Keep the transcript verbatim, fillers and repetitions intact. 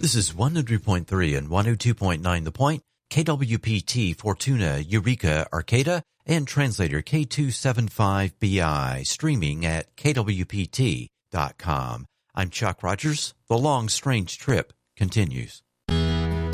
This is one oh three point three and one oh two point nine The Point, K W P T Fortuna, Eureka, Arcata, and translator K two seventy-five B I, streaming at K W P T dot com. I'm Chuck Rogers. The long, strange trip continues.